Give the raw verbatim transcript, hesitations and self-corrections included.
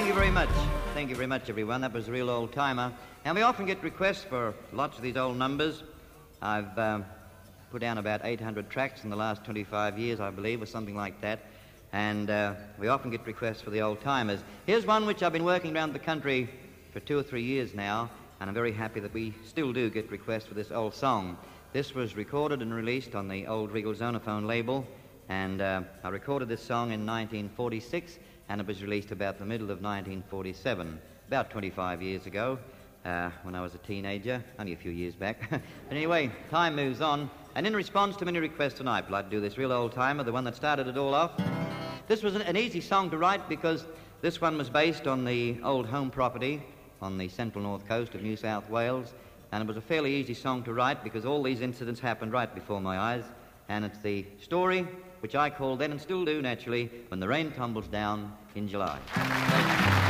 Thank you very much. Thank you very much, everyone. That was a real old-timer. And we often get requests for lots of these old numbers. I've um, put down about eight hundred tracks in the last twenty-five years, I believe, or something like that. And uh, we often get requests for the old-timers. Here's one which I've been working around the country for two or three years now, and I'm very happy that we still do get requests for this old song. This was recorded and released on the old Regal Zonophone label, and uh, I recorded this song in nineteen forty-six, and it was released about the middle of nineteen forty-seven, about twenty-five years ago, uh, when I was a teenager, only a few years back. But anyway, time moves on, and in response to many requests tonight, I'd like to do this real old-timer, the one that started it all off. This was an, an easy song to write because this one was based on the old home property on the central north coast of New South Wales, and it was a fairly easy song to write because all these incidents happened right before my eyes, and it's the story which I called then and still do naturally, When the Rain Tumbles Down in July.